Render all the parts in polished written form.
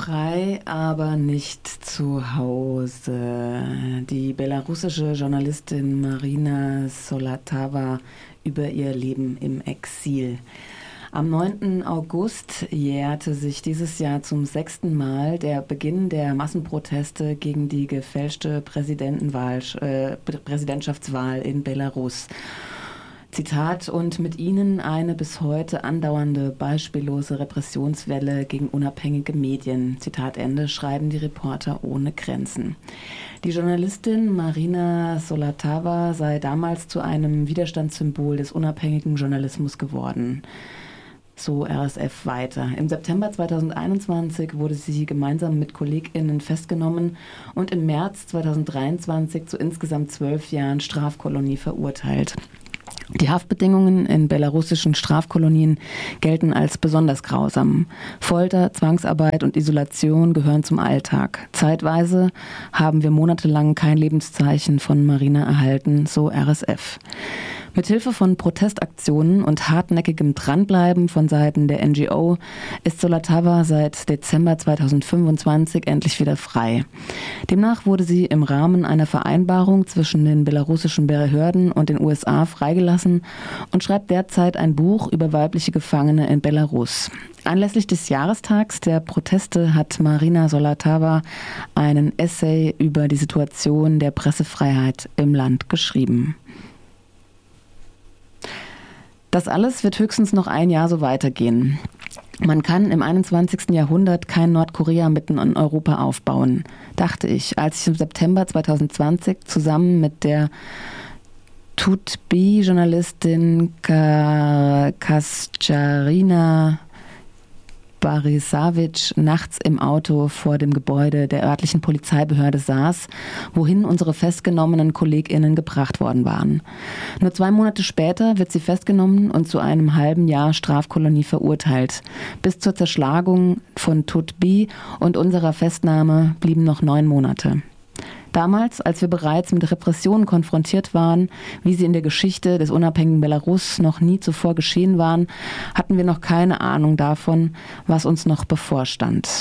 Frei, aber nicht zu Hause. Die belarussische Journalistin Marina Solatawa über ihr Leben im Exil. Am 9. August jährte sich dieses Jahr zum 6. Mal der Beginn der Massenproteste gegen die gefälschte Präsidentschaftswahl in Belarus. Zitat, und mit ihnen eine bis heute andauernde, beispiellose Repressionswelle gegen unabhängige Medien. Zitat Ende, schreiben die Reporter ohne Grenzen. Die Journalistin Marina Solatawa sei damals zu einem Widerstandssymbol des unabhängigen Journalismus geworden. So RSF weiter. Im September 2021 wurde sie gemeinsam mit KollegInnen festgenommen und im März 2023 zu insgesamt 12 Jahren Strafkolonie verurteilt. Die Haftbedingungen in belarussischen Strafkolonien gelten als besonders grausam. Folter, Zwangsarbeit und Isolation gehören zum Alltag. Zeitweise haben wir monatelang kein Lebenszeichen von Marina erhalten, so RSF. Mithilfe von Protestaktionen und hartnäckigem Dranbleiben von Seiten der NGO ist Solatawa seit Dezember 2025 endlich wieder frei. Demnach wurde sie im Rahmen einer Vereinbarung zwischen den belarussischen Behörden und den USA freigelassen und schreibt derzeit ein Buch über weibliche Gefangene in Belarus. Anlässlich des Jahrestags der Proteste hat Marina Solatawa einen Essay über die Situation der Pressefreiheit im Land geschrieben. Das alles wird höchstens noch ein Jahr so weitergehen. Man kann im 21. Jahrhundert kein Nordkorea mitten in Europa aufbauen, dachte ich, als ich im September 2020 zusammen mit der Tutbi-Journalistin Kascharina Barisavic nachts im Auto vor dem Gebäude der örtlichen Polizeibehörde saß, wohin unsere festgenommenen KollegInnen gebracht worden waren. Nur 2 Monate später wird sie festgenommen und zu einem halben Jahr Strafkolonie verurteilt. Bis zur Zerschlagung von Tutbi und unserer Festnahme blieben noch 9 Monate. Damals, als wir bereits mit Repressionen konfrontiert waren, wie sie in der Geschichte des unabhängigen Belarus noch nie zuvor geschehen waren, hatten wir noch keine Ahnung davon, was uns noch bevorstand.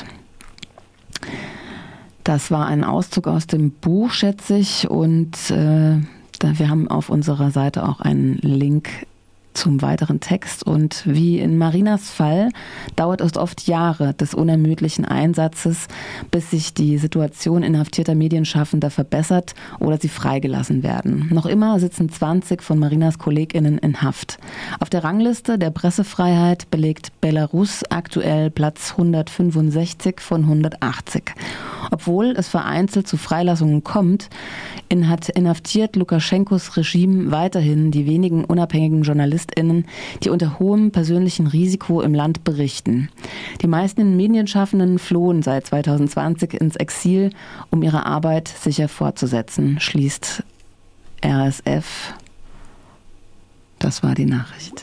Das war ein Auszug aus dem Buch, schätze ich, und wir haben auf unserer Seite auch einen Link zum weiteren Text. Und wie in Marinas Fall dauert es oft Jahre des unermüdlichen Einsatzes, bis sich die Situation inhaftierter Medienschaffender verbessert oder sie freigelassen werden. Noch immer sitzen 20 von Marinas KollegInnen in Haft. Auf der Rangliste der Pressefreiheit belegt Belarus aktuell Platz 165 von 180. Obwohl es vereinzelt zu Freilassungen kommt, inhaftiert Lukaschenkos Regime weiterhin die wenigen unabhängigen JournalistInnen, die unter hohem persönlichen Risiko im Land berichten. Die meisten Medienschaffenden flohen seit 2020 ins Exil, um ihre Arbeit sicher fortzusetzen, schließt RSF. Das war die Nachricht.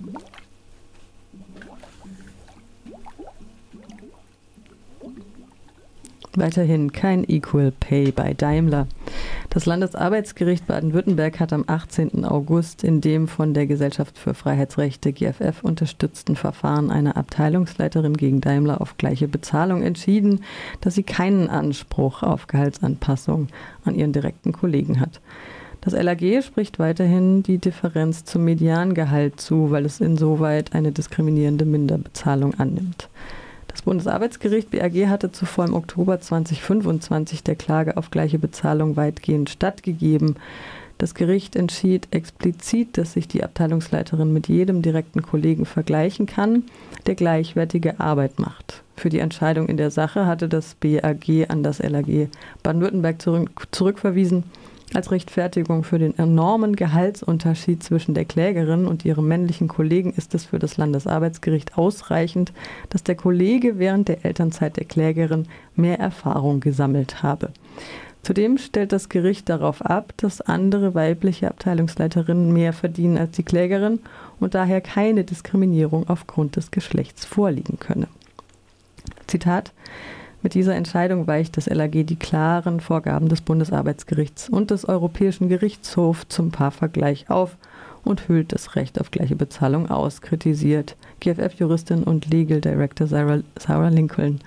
Weiterhin kein Equal Pay bei Daimler. Das Landesarbeitsgericht Baden-Württemberg hat am 18. August in dem von der Gesellschaft für Freiheitsrechte GFF unterstützten Verfahren einer Abteilungsleiterin gegen Daimler auf gleiche Bezahlung entschieden, dass sie keinen Anspruch auf Gehaltsanpassung an ihren direkten Kollegen hat. Das LAG spricht weiterhin die Differenz zum Mediangehalt zu, weil es insoweit eine diskriminierende Minderbezahlung annimmt. Das Bundesarbeitsgericht BAG hatte zuvor im Oktober 2025 der Klage auf gleiche Bezahlung weitgehend stattgegeben. Das Gericht entschied explizit, dass sich die Abteilungsleiterin mit jedem direkten Kollegen vergleichen kann, der gleichwertige Arbeit macht. Für die Entscheidung in der Sache hatte das BAG an das LAG Baden-Württemberg zurückverwiesen. Als Rechtfertigung für den enormen Gehaltsunterschied zwischen der Klägerin und ihrem männlichen Kollegen ist es für das Landesarbeitsgericht ausreichend, dass der Kollege während der Elternzeit der Klägerin mehr Erfahrung gesammelt habe. Zudem stellt das Gericht darauf ab, dass andere weibliche Abteilungsleiterinnen mehr verdienen als die Klägerin und daher keine Diskriminierung aufgrund des Geschlechts vorliegen könne. Zitat: Mit dieser Entscheidung weicht das LAG die klaren Vorgaben des Bundesarbeitsgerichts und des Europäischen Gerichtshofs zum Paarvergleich auf und höhlt das Recht auf gleiche Bezahlung aus, kritisiert GFF-Juristin und Legal Director Sarah Lincoln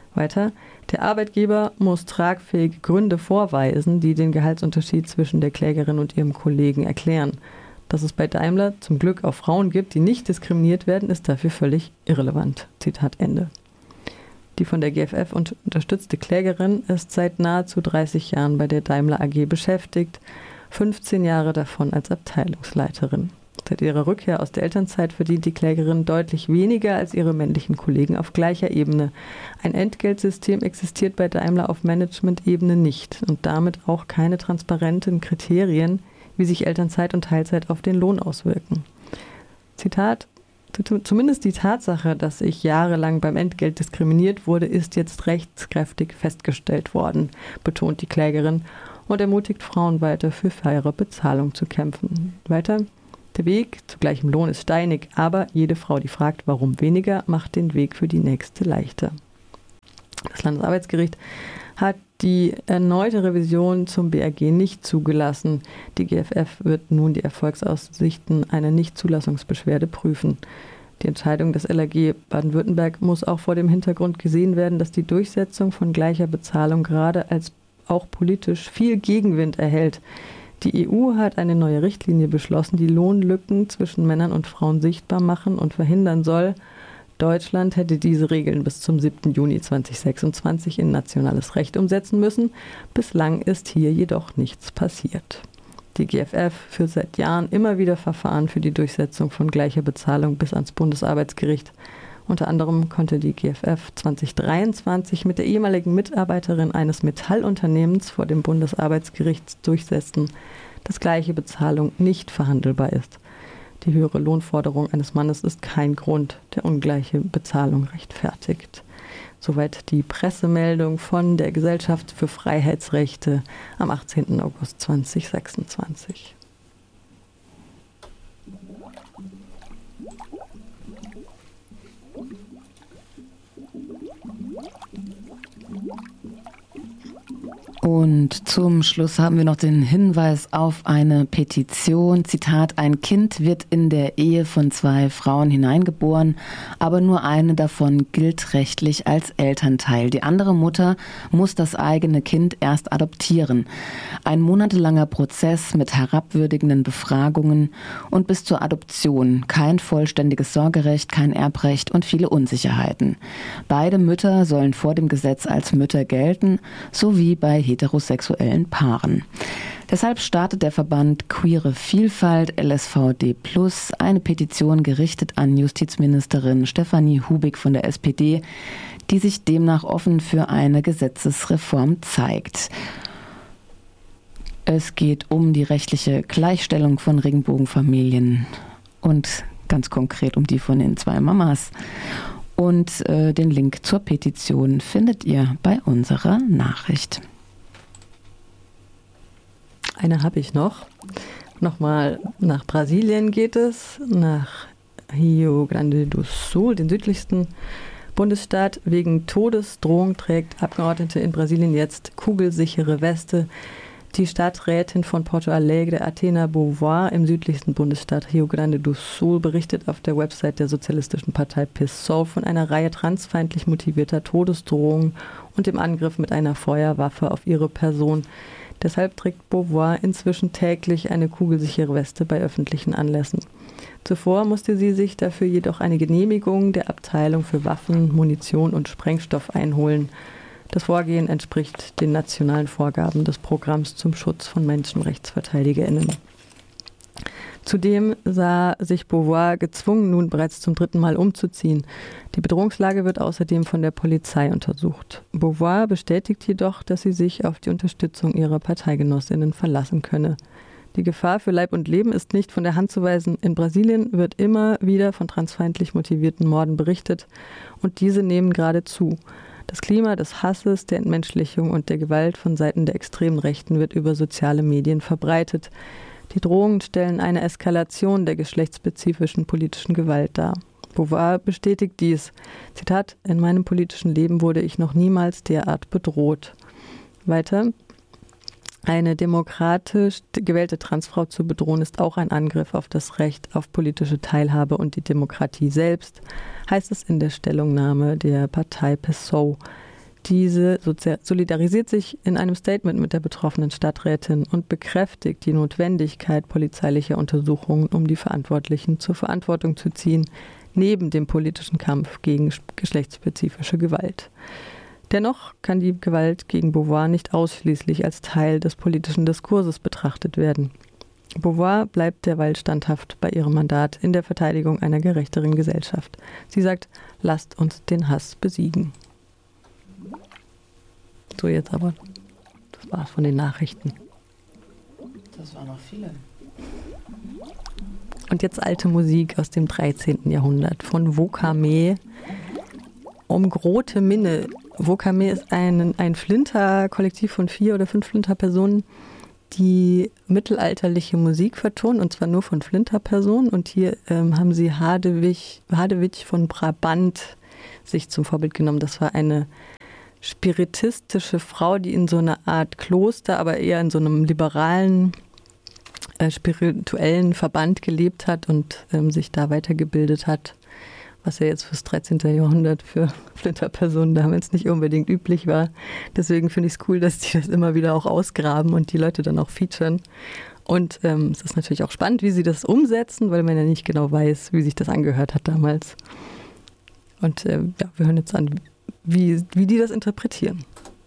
Weiter, der Arbeitgeber muss tragfähige Gründe vorweisen, die den Gehaltsunterschied zwischen der Klägerin und ihrem Kollegen erklären. Dass es bei Daimler zum Glück auch Frauen gibt, die nicht diskriminiert werden, ist dafür völlig irrelevant. Zitat Ende. Die von der GFF unterstützte Klägerin ist seit nahezu 30 Jahren bei der Daimler AG beschäftigt, 15 Jahre davon als Abteilungsleiterin. Seit ihrer Rückkehr aus der Elternzeit verdient die Klägerin deutlich weniger als ihre männlichen Kollegen auf gleicher Ebene. Ein Entgeltsystem existiert bei Daimler auf Management-Ebene nicht und damit auch keine transparenten Kriterien, wie sich Elternzeit und Teilzeit auf den Lohn auswirken. Zitat: Zumindest die Tatsache, dass ich jahrelang beim Entgelt diskriminiert wurde, ist jetzt rechtskräftig festgestellt worden, betont die Klägerin und ermutigt Frauen weiter, für faire Bezahlung zu kämpfen. Weiter: Der Weg zu gleichem Lohn ist steinig, aber jede Frau, die fragt, warum weniger, macht den Weg für die nächste leichter. Das Landesarbeitsgericht hat die erneute Revision zum BAG nicht zugelassen. Die GFF wird nun die Erfolgsaussichten einer Nichtzulassungsbeschwerde prüfen. Die Entscheidung des LAG Baden-Württemberg muss auch vor dem Hintergrund gesehen werden, dass die Durchsetzung von gleicher Bezahlung gerade als auch politisch viel Gegenwind erhält. Die EU hat eine neue Richtlinie beschlossen, die Lohnlücken zwischen Männern und Frauen sichtbar machen und verhindern soll. Deutschland hätte diese Regeln bis zum 7. Juni 2026 in nationales Recht umsetzen müssen. Bislang ist hier jedoch nichts passiert. Die GFF führt seit Jahren immer wieder Verfahren für die Durchsetzung von gleicher Bezahlung bis ans Bundesarbeitsgericht. Unter anderem konnte die GFF 2023 mit der ehemaligen Mitarbeiterin eines Metallunternehmens vor dem Bundesarbeitsgericht durchsetzen, dass gleiche Bezahlung nicht verhandelbar ist. Die höhere Lohnforderung eines Mannes ist kein Grund, der ungleiche Bezahlung rechtfertigt. Soweit die Pressemeldung von der Gesellschaft für Freiheitsrechte am 18. August 2026. Und zum Schluss haben wir noch den Hinweis auf eine Petition. Zitat: Ein Kind wird in der Ehe von 2 Frauen hineingeboren, aber nur eine davon gilt rechtlich als Elternteil. Die andere Mutter muss das eigene Kind erst adoptieren. Ein monatelanger Prozess mit herabwürdigenden Befragungen und bis zur Adoption. Kein vollständiges Sorgerecht, kein Erbrecht und viele Unsicherheiten. Beide Mütter sollen vor dem Gesetz als Mütter gelten, sowie bei heterosexuellen Paaren. Deshalb startet der Verband Queere Vielfalt LSVD Plus eine Petition gerichtet an Justizministerin Stefanie Hubig von der SPD, die sich demnach offen für eine Gesetzesreform zeigt. Es geht um die rechtliche Gleichstellung von Regenbogenfamilien und ganz konkret um die von den 2 Mamas. Und den Link zur Petition findet ihr bei unserer Nachricht. Eine habe ich noch. Nochmal nach Brasilien geht es, nach Rio Grande do Sul, den südlichsten Bundesstaat. Wegen Todesdrohung trägt Abgeordnete in Brasilien jetzt kugelsichere Weste. Die Stadträtin von Porto Alegre, Atena Beauvoir, im südlichsten Bundesstaat Rio Grande do Sul, berichtet auf der Website der sozialistischen Partei PSOL von einer Reihe transfeindlich motivierter Todesdrohungen und dem Angriff mit einer Feuerwaffe auf ihre Person. Deshalb trägt Beauvoir inzwischen täglich eine kugelsichere Weste bei öffentlichen Anlässen. Zuvor musste sie sich dafür jedoch eine Genehmigung der Abteilung für Waffen, Munition und Sprengstoff einholen. Das Vorgehen entspricht den nationalen Vorgaben des Programms zum Schutz von MenschenrechtsverteidigerInnen. Zudem sah sich Beauvoir gezwungen, nun bereits zum 3. Mal umzuziehen. Die Bedrohungslage wird außerdem von der Polizei untersucht. Beauvoir bestätigt jedoch, dass sie sich auf die Unterstützung ihrer Parteigenossinnen verlassen könne. Die Gefahr für Leib und Leben ist nicht von der Hand zu weisen. In Brasilien wird immer wieder von transfeindlich motivierten Morden berichtet und diese nehmen gerade zu. Das Klima des Hasses, der Entmenschlichung und der Gewalt von Seiten der extremen Rechten wird über soziale Medien verbreitet. Die Drohungen stellen eine Eskalation der geschlechtsspezifischen politischen Gewalt dar. Beauvoir bestätigt dies. Zitat: In meinem politischen Leben wurde ich noch niemals derart bedroht. Weiter: Eine demokratisch gewählte Transfrau zu bedrohen, ist auch ein Angriff auf das Recht auf politische Teilhabe und die Demokratie selbst, heißt es in der Stellungnahme der Partei PSOL. Diese solidarisiert sich in einem Statement mit der betroffenen Stadträtin und bekräftigt die Notwendigkeit polizeilicher Untersuchungen, um die Verantwortlichen zur Verantwortung zu ziehen, neben dem politischen Kampf gegen geschlechtsspezifische Gewalt. Dennoch kann die Gewalt gegen Beauvoir nicht ausschließlich als Teil des politischen Diskurses betrachtet werden. Beauvoir bleibt derweil standhaft bei ihrem Mandat in der Verteidigung einer gerechteren Gesellschaft. Sie sagt, lasst uns den Hass besiegen. So, jetzt aber, das war's von den Nachrichten. Das waren noch viele. Und jetzt alte Musik aus dem 13. Jahrhundert von Wokame. Um Grote Minne. Wokame ist ein Flinter-Kollektiv von 4 oder 5 Flinter-Personen, die mittelalterliche Musik vertonen, und zwar nur von Flinter-Personen. Und hier haben sie Hadewig von Brabant sich zum Vorbild genommen. Das war eine spiritistische Frau, die in so einer Art Kloster, aber eher in so einem liberalen, spirituellen Verband gelebt hat und sich da weitergebildet hat, was ja jetzt fürs 13. Jahrhundert für Flinterpersonen damals nicht unbedingt üblich war. Deswegen finde ich es cool, dass die das immer wieder auch ausgraben und die Leute dann auch featuren. Und es ist natürlich auch spannend, wie sie das umsetzen, weil man ja nicht genau weiß, wie sich das angehört hat damals. Und wir hören jetzt an, wie die das interpretieren.